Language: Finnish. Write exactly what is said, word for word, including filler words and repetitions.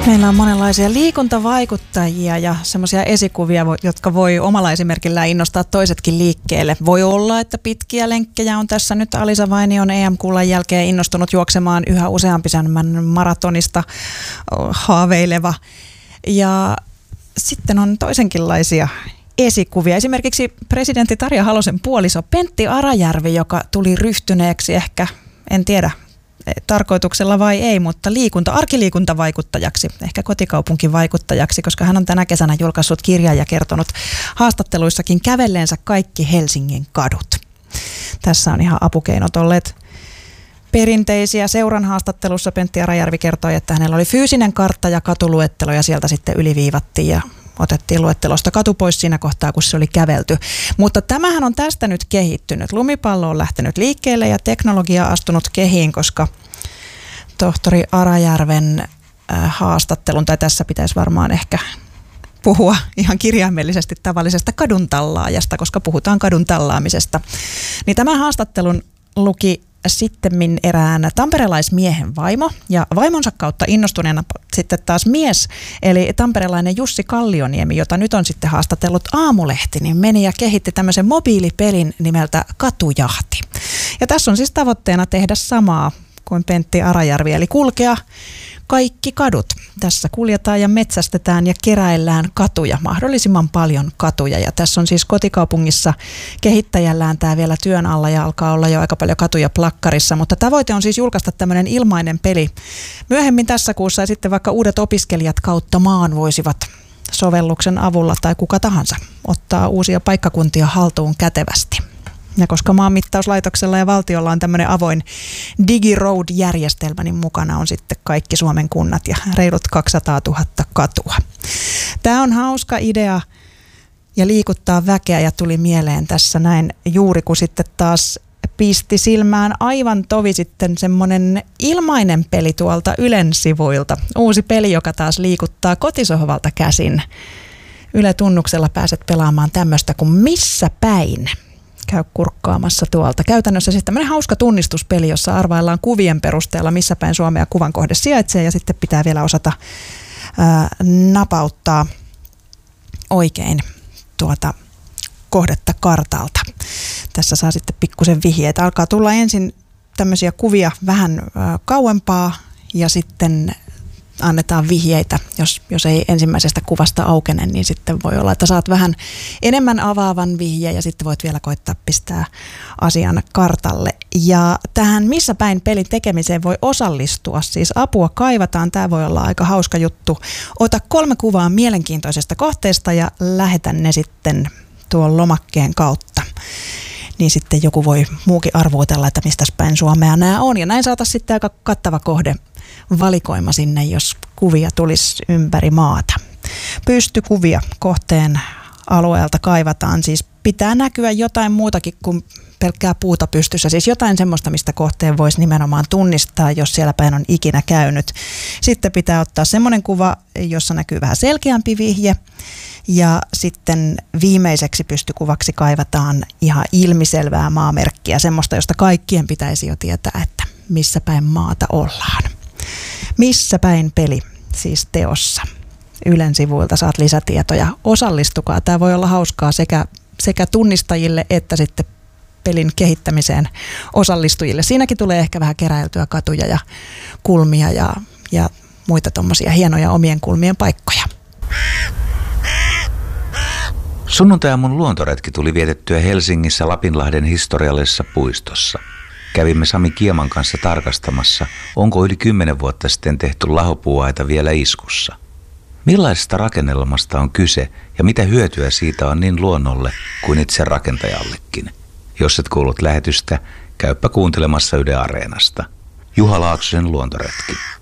Meillä on monenlaisia liikuntavaikuttajia ja semmoisia esikuvia, jotka voi omalla esimerkillään innostaa toisetkin liikkeelle. Voi olla, että pitkiä lenkkejä on tässä nyt Alisa Vainion E M-kullan jälkeen innostunut juoksemaan yhä useampi sen maratonista haaveileva. Ja sitten on toisenkinlaisia esikuvia. Esimerkiksi presidentti Tarja Halosen puoliso Pentti Arajärvi, joka tuli ryhtyneeksi ehkä, en tiedä, tarkoituksella vai ei, mutta liikunta, arkiliikuntavaikuttajaksi, ehkä kotikaupunkivaikuttajaksi, koska hän on tänä kesänä julkaissut kirjan ja kertonut haastatteluissakin kävelleensä kaikki Helsingin kadut. Tässä on ihan apukeinot olleet perinteisiä. Seuran haastattelussa Pentti Arajärvi kertoi, että hänellä oli fyysinen kartta ja katuluettelo ja sieltä sitten yliviivattiin ja otettiin luettelosta katu pois siinä kohtaa, kun se oli kävelty. Mutta tämähän on tästä nyt kehittynyt. Lumipallo on lähtenyt liikkeelle ja teknologia astunut kehiin, koska tohtori Arajärven äh, haastattelun, tai tässä pitäisi varmaan ehkä puhua ihan kirjaimellisesti tavallisesta kadun tallaajasta, koska puhutaan kadun tallaamisesta. Niin tämän haastattelun luki sittemmin erään tamperelaismiehen vaimo ja vaimonsa kautta innostuneena sitten taas mies, eli tamperelainen Jussi Kallioniemi, jota nyt on sitten haastatellut Aamulehti, niin meni ja kehitti tämmöisen mobiilipelin nimeltä Katujahti. Ja tässä on siis tavoitteena tehdä samaa kuin Pentti Arajärvi, eli kulkea kaikki kadut. Tässä kuljetaan ja metsästetään ja keräillään katuja, mahdollisimman paljon katuja. Ja tässä on siis kotikaupungissa kehittäjällään tämä vielä työn alla ja alkaa olla jo aika paljon katuja plakkarissa. Mutta tavoite on siis julkaista tämmöinen ilmainen peli myöhemmin tässä kuussa ja sitten vaikka uudet opiskelijat kautta maan voisivat sovelluksen avulla tai kuka tahansa ottaa uusia paikkakuntia haltuun kätevästi. Ja koska maanmittauslaitoksella ja valtiolla on tämmöinen avoin DigiRoad-järjestelmä, niin mukana on sitten kaikki Suomen kunnat ja reilut kaksisataatuhatta katua. Tämä on hauska idea ja liikuttaa väkeä ja tuli mieleen tässä näin juuri, kun sitten taas pisti silmään aivan tovi sitten semmoinen ilmainen peli tuolta Ylen sivuilta. Uusi peli, joka taas liikuttaa kotisohvalta käsin. Yle-tunnuksella pääset pelaamaan tämmöistä kuin Missä päin? Käy kurkkaamassa tuolta. Käytännössä siis tämmöinen hauska tunnistuspeli, jossa arvaillaan kuvien perusteella, missä päin Suomea kuvan kohde sijaitsee ja sitten pitää vielä osata ää, napauttaa oikein tuota kohdetta kartalta. Tässä saa sitten pikkusen vihjeitä. Alkaa tulla ensin tämmöisiä kuvia vähän ää, kauempaa ja sitten annetaan vihjeitä. Jos, jos ei ensimmäisestä kuvasta aukene, niin sitten voi olla, että saat vähän enemmän avaavan vihjeen ja sitten voit vielä koittaa pistää asian kartalle. Ja tähän missä päin pelin tekemiseen voi osallistua, siis apua kaivataan. Tämä voi olla aika hauska juttu. Ota kolme kuvaa mielenkiintoisesta kohteesta ja lähetä ne sitten tuon lomakkeen kautta. Niin sitten joku voi muukin arvuutella, että mistä päin Suomea nämä on. Ja näin saataisiin sitten aika kattava kohde valikoima sinne, jos kuvia tulisi ympäri maata. Pystykuvia kohteen alueelta kaivataan, siis pitää näkyä jotain muutakin kuin pelkkää puuta pystyssä, siis jotain semmoista, mistä kohteen voisi nimenomaan tunnistaa, jos siellä päin on ikinä käynyt. Sitten pitää ottaa semmoinen kuva, jossa näkyy vähän selkeämpi vihje ja sitten viimeiseksi pystykuvaksi kaivataan ihan ilmiselvää maamerkkiä, semmoista, josta kaikkien pitäisi jo tietää, että missä päin maata ollaan. Missä päin peli, siis teossa. Ylen sivuilta saat lisätietoja. Osallistukaa. Tämä voi olla hauskaa sekä, sekä tunnistajille että sitten pelin kehittämiseen osallistujille. Siinäkin tulee ehkä vähän keräiltyä katuja ja kulmia ja, ja muita tommosia hienoja omien kulmien paikkoja. Sunnuntai-aamun luontoretki tuli vietettyä Helsingissä Lapinlahden historiallisessa puistossa. Kävimme Sami Kieman kanssa tarkastamassa, onko yli kymmenen vuotta sitten tehty lahopuuaita vielä iskussa. Millaisesta rakennelmasta on kyse ja mitä hyötyä siitä on niin luonnolle kuin itse rakentajallekin? Jos et kuullut lähetystä, käyppä kuuntelemassa Yle Areenasta. Juha Laaksosen luontoretki.